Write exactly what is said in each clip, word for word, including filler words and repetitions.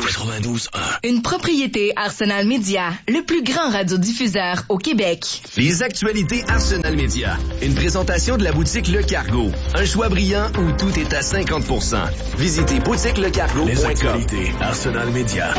quatre-vingt-douze un. Une propriété Arsenal Média, le plus grand radiodiffuseur au Québec. Les actualités Arsenal Média. Une présentation de la boutique Le Cargo. Un choix brillant où tout est à cinquante pour cent. Visitez boutique le cargo point com. Les actualités Arsenal Média.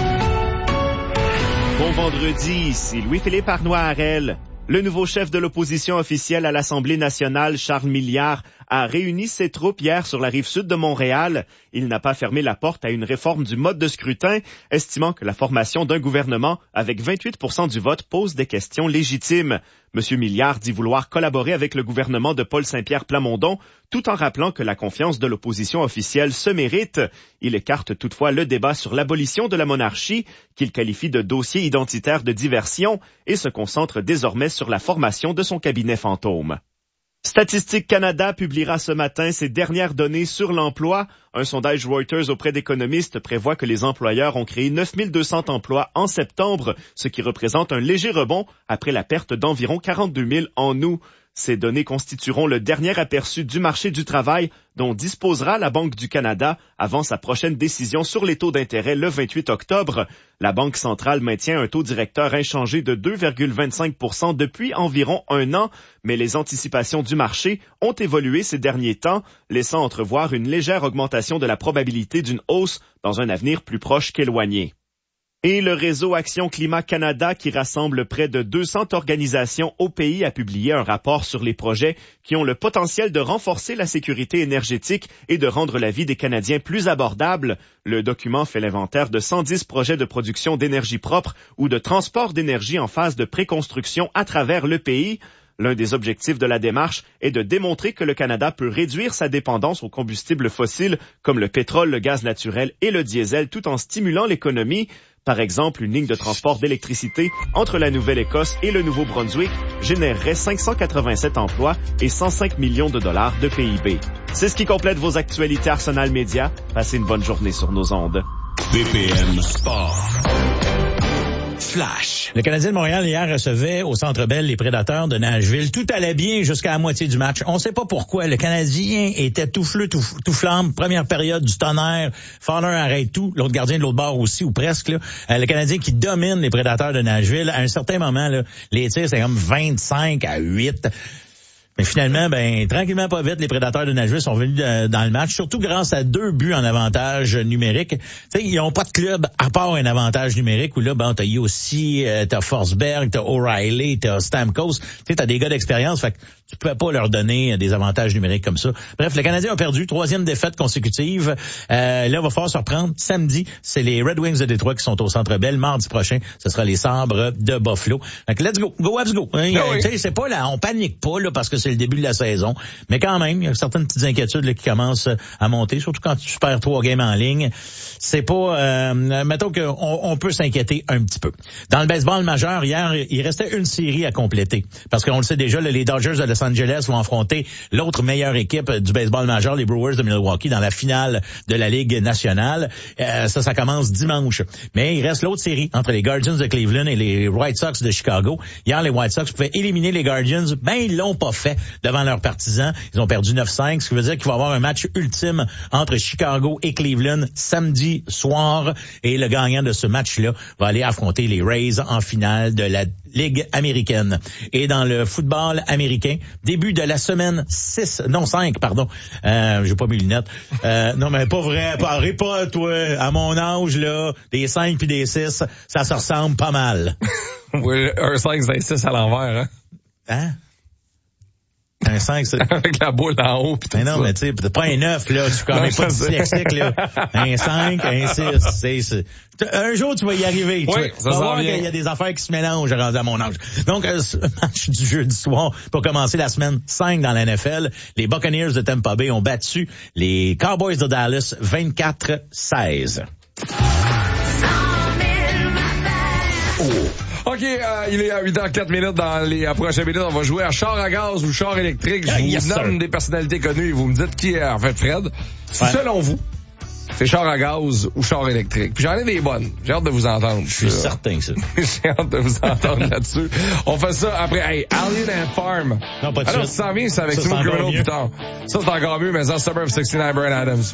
Bon vendredi, ici Louis-Philippe Arnois-Harel. Le nouveau chef de l'opposition officielle à l'Assemblée nationale, Charles Milliard, a réuni ses troupes hier sur la rive sud de Montréal. Il n'a pas fermé la porte à une réforme du mode de scrutin, estimant que la formation d'un gouvernement avec vingt-huit pour cent du vote pose des questions légitimes. M. Milliard dit vouloir collaborer avec le gouvernement de Paul Saint-Pierre Plamondon, tout en rappelant que la confiance de l'opposition officielle se mérite. Il écarte toutefois le débat sur l'abolition de la monarchie, qu'il qualifie de dossier identitaire de diversion, et se concentre désormais sur la formation de son cabinet fantôme. Statistique Canada publiera ce matin ses dernières données sur l'emploi. Un sondage Reuters auprès d'économistes prévoit que les employeurs ont créé neuf mille deux cents emplois en septembre, ce qui représente un léger rebond après la perte d'environ quarante-deux mille en août. Ces données constitueront le dernier aperçu du marché du travail dont disposera la Banque du Canada avant sa prochaine décision sur les taux d'intérêt le vingt-huit octobre. La Banque centrale maintient un taux directeur inchangé de deux virgule vingt-cinq pour cent depuis environ un an, mais les anticipations du marché ont évolué ces derniers temps, laissant entrevoir une légère augmentation de la probabilité d'une hausse dans un avenir plus proche qu'éloigné. Et le réseau Action Climat Canada, qui rassemble près de deux cents organisations au pays, a publié un rapport sur les projets qui ont le potentiel de renforcer la sécurité énergétique et de rendre la vie des Canadiens plus abordable. Le document fait l'inventaire de cent dix projets de production d'énergie propre ou de transport d'énergie en phase de préconstruction à travers le pays. L'un des objectifs de la démarche est de démontrer que le Canada peut réduire sa dépendance aux combustibles fossiles comme le pétrole, le gaz naturel et le diesel tout en stimulant l'économie. Par exemple, une ligne de transport d'électricité entre la Nouvelle-Écosse et le Nouveau-Brunswick générerait cinq cent quatre-vingt-sept emplois et cent cinq millions de dollars de P I B. C'est ce qui complète vos actualités Arsenal Média. Passez une bonne journée sur nos ondes. B P M Sport. Flash. Le Canadien de Montréal hier recevait au Centre Bell les Prédateurs de Nashville. Tout allait bien jusqu'à la moitié du match. On ne sait pas pourquoi. Le Canadien était tout fleu, tout, tout flamme. Première période du tonnerre. Fowler arrête tout. L'autre gardien de l'autre bord aussi, ou presque. Là. Euh, le Canadien qui domine les Prédateurs de Nashville. À un certain moment, là, les tirs, c'est comme vingt-cinq à huit. Mais finalement, ben tranquillement pas vite, les Prédateurs de Nashville sont venus de, dans le match, surtout grâce à deux buts en avantage numérique. Tu sais, ils n'ont pas de club à part un avantage numérique où là, ben t'as Yossi, euh, t'as Forsberg, t'as O'Reilly, t'as Stamkos. Tu sais, t'as des gars d'expérience, fait que tu peux pas leur donner des avantages numériques comme ça. Bref, le Canadien a perdu, troisième défaite consécutive. Euh, là, il va falloir se reprendre. Samedi, c'est les Red Wings de Détroit qui sont au Centre Bell. Mardi prochain, ce sera les Sabres de Buffalo. Donc, let's go, go Habs go. Hein, oh oui. Tu sais, c'est pas là, on panique pas là parce que c'est le début de la saison, mais quand même, il y a certaines petites inquiétudes là, qui commencent à monter, surtout quand tu perds trois games en ligne. C'est pas, euh, mettons qu'on on peut s'inquiéter un petit peu. Dans le baseball majeur, hier, il restait une série à compléter, parce qu'on le sait déjà, là, les Dodgers de Los Angeles vont affronter l'autre meilleure équipe du baseball majeur, les Brewers de Milwaukee, dans la finale de la Ligue nationale. Euh, ça, ça commence dimanche. Mais il reste l'autre série entre les Guardians de Cleveland et les White Sox de Chicago. Hier, les White Sox pouvaient éliminer les Guardians, ben ils l'ont pas fait devant leurs partisans. Ils ont perdu neuf cinq, ce qui veut dire qu'il va y avoir un match ultime entre Chicago et Cleveland samedi soir. Et le gagnant de ce match-là va aller affronter les Rays en finale de la Ligue américaine. Et dans le football américain, début de la semaine six, non cinq, pardon. Euh, j'ai pas mes lunettes. Euh, non, mais pas vrai. Parlez pas, toi. À mon âge, là, des cinq puis des six, ça se ressemble pas mal. Oui, un cinq, c'est un six à l'envers, hein? Hein? Un cinq, c'est... Avec la boule en haut, pis tout mais non, ça. mais tu sais, t'es pas un neuf, là. Tu connais pas dyslexique, là. Un cinq, un six, c'est, c'est... Un jour, tu vas y arriver. Oui, tu ça vas s'en voir vient. qu'il y a des affaires qui se mélangent rendu à mon âge. Donc, euh, ce match du jeudi soir, pour commencer la semaine cinq dans la N F L, les Buccaneers de Tampa Bay ont battu les Cowboys de Dallas vingt-quatre seize. OK, euh, il est à huit heures quatre minutes. Dans les euh, prochaines minutes, on va jouer à char à gaz ou char électrique. Je Ah, vous yes, nomme sir. des personnalités connues et vous me dites qui est en fait Fred. Si Ouais. selon vous, c'est char à gaz ou char électrique. Puis j'en ai des bonnes. J'ai hâte de vous entendre. Je suis certain, ça. J'ai hâte de vous entendre là-dessus. On fait ça après. Hey, Alien and Farm. Non, pas de Alors, suite. ça s'en vient, c'est avec Ça, c'est Smooth encore Criminal mieux. plus tard. Ça, c'est encore mieux, mais ça, Suburb soixante-neuf, Bryan Adams.